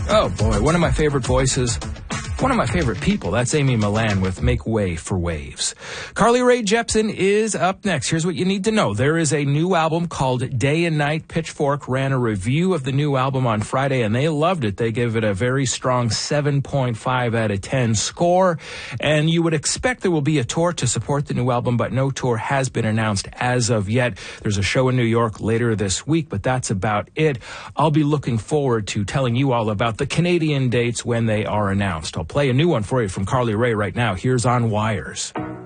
Oh, boy. One of my favorite voices. One of my favorite people. That's Amy Millan with Make Way for Waves. Carly Rae Jepsen is up next. Here's what you need to know. There is a new album called Day and Night. Pitchfork ran a review of the new album on Friday, and they loved it. They gave it a very strong 7.5 out of 10 score. And you would expect there will be a tour to support the new album, but no tour has been announced as of yet. There's a show in New York later this week, but that's about it. I'll be looking forward to telling you all about the Canadian dates when they are announced. I'll play a new one for you from Carly Rae right now. Here's On Wires.